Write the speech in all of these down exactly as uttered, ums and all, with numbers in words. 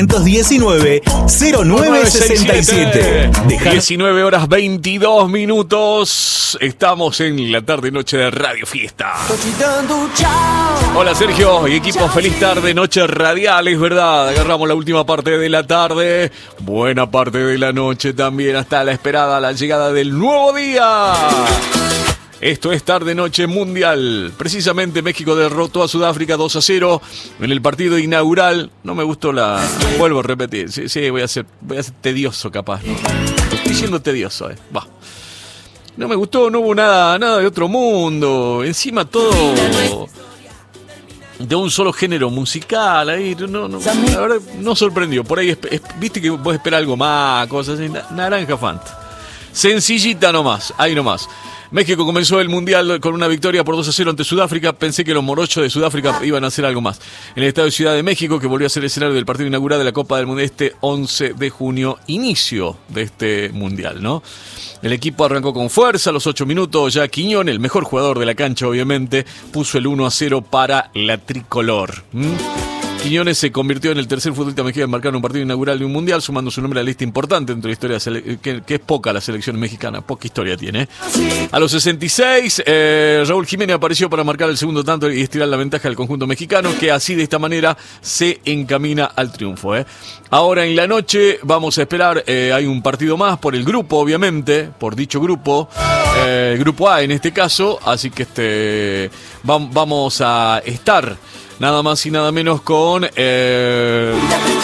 diecinueve cero nueve sesenta y siete. diecinueve horas veintidós minutos. Estamos en la tarde noche de Radio Fiesta. Hola Sergio y equipo, feliz tarde, noche radial, es verdad. Agarramos la última parte de la tarde, buena parte de la noche también, hasta la esperada, la llegada del nuevo día. Esto es Tarde Noche Mundial. Precisamente México derrotó a Sudáfrica dos a cero en el partido inaugural. No me gustó la... Vuelvo a repetir. Sí, sí voy a ser, voy a ser tedioso capaz, ¿no? Estoy siendo tedioso, eh. Va. No me gustó, no hubo nada, nada de otro mundo. Encima todo de un solo género musical. Ahí, no, no, la verdad no sorprendió. Por ahí, es, es, viste que vos esperás algo más, cosas así. Naranja Fanta. Sencillita nomás, ahí nomás. México comenzó el Mundial con una victoria por dos a cero ante Sudáfrica. Pensé que los morochos de Sudáfrica iban a hacer algo más. En el estadio de Ciudad de México, que volvió a ser el escenario del partido inaugural de la Copa del Mundo este once de junio, inicio de este Mundial, ¿no? El equipo arrancó con fuerza, a los ocho minutos ya Quiñón, el mejor jugador de la cancha obviamente, puso el uno a cero para la tricolor. ¿Mm? Quiñones se convirtió en el tercer futbolista mexicano en marcar un partido inaugural de un mundial, sumando su nombre a la lista importante dentro de la historia, sele- que, que es poca la selección mexicana, poca historia tiene. A los sesenta y seis, eh, Raúl Jiménez apareció para marcar el segundo tanto y estirar la ventaja del conjunto mexicano, que así de esta manera se encamina al triunfo. Eh. Ahora en la noche vamos a esperar, eh, hay un partido más por el grupo, obviamente, por dicho grupo, eh, grupo A en este caso, así que este va- vamos a estar... Nada más y nada menos con... Eh...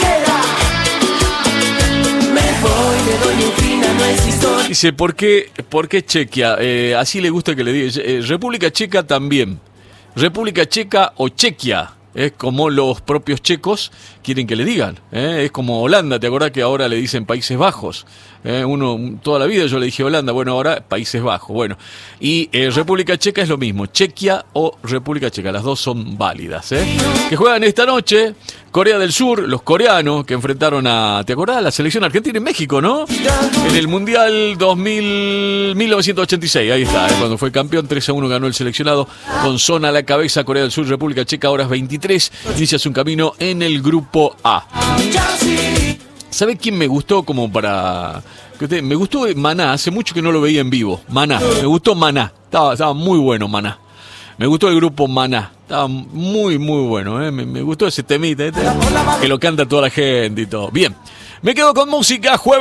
Dice, ¿por qué, por qué Chequia? Eh, así le gusta que le diga. Eh, República Checa también. República Checa o Chequia. Es como los propios checos quieren que le digan. ¿eh? Es como Holanda, ¿te acordás que ahora le dicen Países Bajos? ¿eh? Uno, toda la vida yo le dije Holanda, bueno, ahora Países Bajos. Bueno, y eh, República Checa es lo mismo, Chequia o República Checa, las dos son válidas. ¿eh? Que juegan esta noche, Corea del Sur, los coreanos que enfrentaron a, ¿te acordás? La selección argentina en México, ¿no? En el Mundial dos mil, mil novecientos ochenta y seis, ahí está, ¿eh? Cuando fue campeón, tres a uno ganó el seleccionado, con Son a la cabeza, Corea del Sur, República Checa, horas veintitrés, inicia su camino en el grupo A. ¿Sabe quién me gustó como para...? Me gustó Maná, hace mucho que no lo veía en vivo. Maná, me gustó Maná, estaba, estaba muy bueno Maná. Me gustó el grupo Maná, estaba muy, muy bueno. ¿eh? Me, me gustó ese temita, ¿eh? Que lo canta toda la gente y todo. Bien, me quedo con música, jueves.